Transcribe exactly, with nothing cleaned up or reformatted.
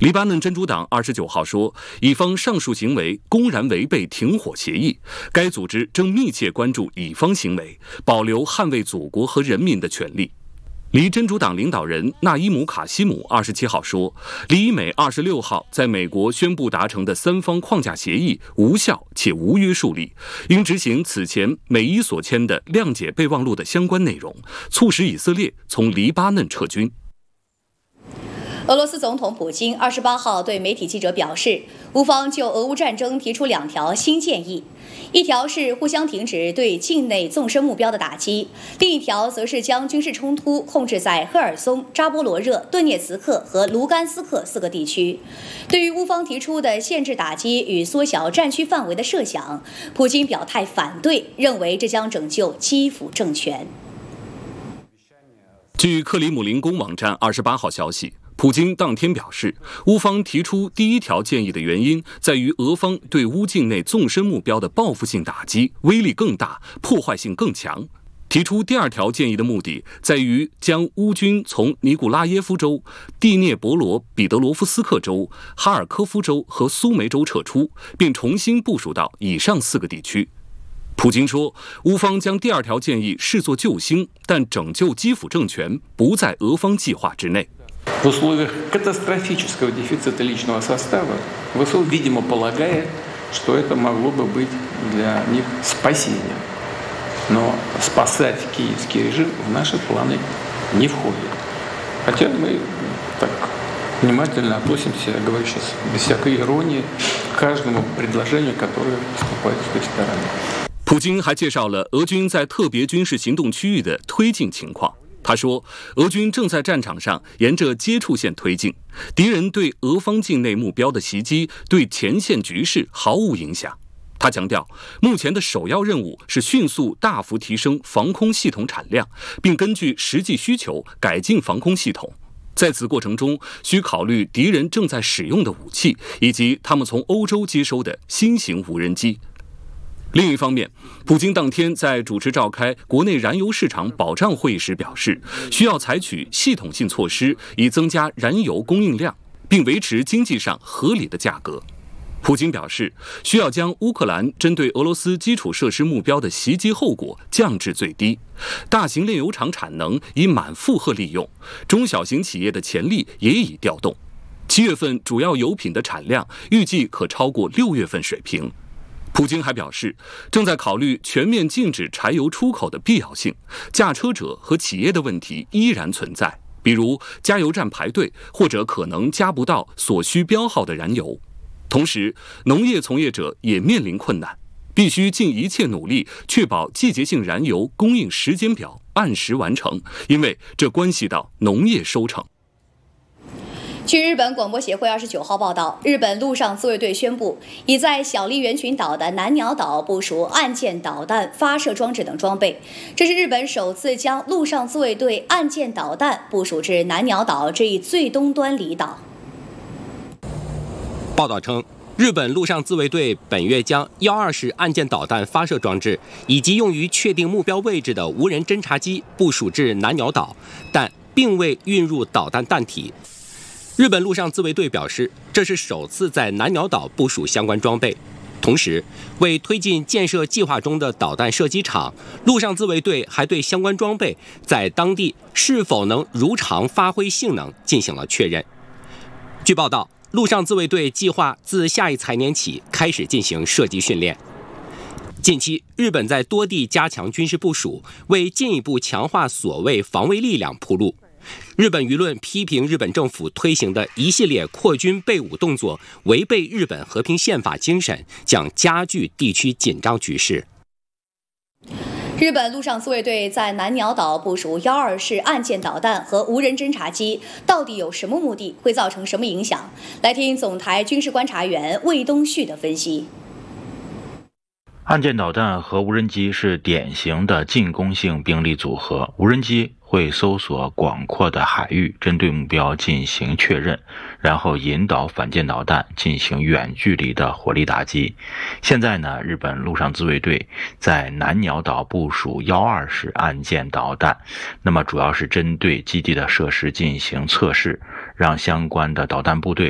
黎巴嫩真主党二十九号说，以方上述行为公然违背停火协议，该组织正密切关注以方行为，保留捍卫祖国和人民的权利。黎真主党领导人纳伊姆·卡西姆二十七号说，黎以美二十六号在美国宣布达成的三方框架协议无效且无约束力，应执行此前美伊所签的谅解备忘录的相关内容，促使以色列从黎巴嫩撤军。 俄罗斯总统普京二十八号对媒体记者表示，乌方就俄乌战争提出两条新建议，一条是互相停止对境内纵深目标的打击，另一条则是将军事冲突控制在赫尔松、扎波罗热、顿涅茨克和卢甘斯克四个地区。对于乌方提出的限制打击与缩小战区范围的设想，普京表态反对，认为这将拯救基辅政权。 据克里姆林宫网站二十八号消息，普京当天表示，乌方提出第一条建议的原因在于俄方对乌境内纵深目标的报复性打击威力更大，破坏性更强。提出第二条建议的目的在于将乌军从尼古拉耶夫州、蒂涅博罗彼得罗夫斯克州、哈尔科夫州和苏梅州撤出，并重新部署到以上四个地区。普京说，乌方将第二条建议视作救星，但拯救基辅政权不在俄方计划之内。 В условиях катастрофического дефицита личного состава ВСУ, видимо, полагает, что это могло бы быть для них спасением. Но спасать киевский режим в наши планы не входит. Хотя мы так внимательно относимся, я говорю сейчас без всякой иронии, к каждому предложению, которое поступает с той стороны. 普京还介绍了俄军在特别军事行动区域的推进情况。他说，俄军正在战场上沿着接触线推进，敌人对俄方境内目标的袭击对前线局势毫无影响。他强调，目前的首要任务是迅速大幅提升防空系统产量，并根据实际需求改进防空系统。在此过程中，需考虑敌人正在使用的武器，以及他们从欧洲接收的新型无人机。另一方面，普京当天在主持召开国内燃油市场保障会议时表示，需要采取系统性措施，以增加燃油供应量，并维持经济上合理的价格。普京表示，需要将乌克兰针对俄罗斯基础设施目标的袭击后果降至最低，大型炼油厂产能已满负荷利用，中小型企业的潜力也已调动。七月份主要油品的产量预计可超过六月份水平。普京还表示，正在考虑全面禁止柴油出口的必要性，驾车者和企业的问题依然存在，比如加油站排队或者可能加不到所需标号的燃油。同时，农业从业者也面临困难，必须尽一切努力确保季节性燃油供应时间表按时完成，因为这关系到农业收成。 据日本广播协会二十九号报道，日本陆上自卫队宣布，已在小笠原群岛的南鸟岛部署岸舰导弹发射装置等装备。这是日本首次将陆上自卫队岸舰导弹部署至南鸟岛这一最东端离岛。 报道称，日本陆上自卫队本月将幺二式岸舰导弹发射装置以及用于确定目标位置的无人侦察机部署至南鸟岛，但并未运入导弹弹体。日本陆上自卫队表示，这是首次在南鸟岛部署相关装备。同时，为推进建设计划中的导弹射击场，陆上自卫队还对相关装备在当地是否能如常发挥性能进行了确认。据报道，陆上自卫队计划自下一财年起开始进行射击训练。近期，日本在多地加强军事部署，为进一步强化所谓防卫力量铺路。日本舆论批评日本政府推行的一系列扩军备武动作违背日本和平宪法精神，将加剧地区紧张局势。 日本陆上自卫队在南鸟岛部署幺二式岸舰导弹和无人侦察机，到底有什么目的？会造成什么影响？来听总台军事观察员魏东旭的分析。 岸舰导弹和无人机是典型的进攻性兵力组合，无人机会搜索广阔的海域，针对目标进行确认，然后引导反舰导弹进行远距离的火力打击。现在呢，日本陆上自卫队在南鸟岛部署幺二式岸舰导弹，那么主要是针对基地的设施进行测试，让相关的导弹部队